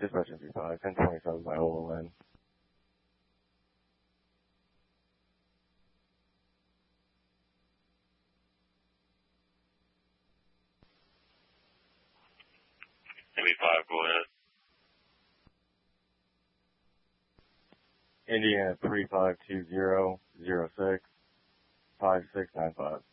Dispatch MP5, 1027 by OLN. MP5, go ahead. Indiana 352006 5695.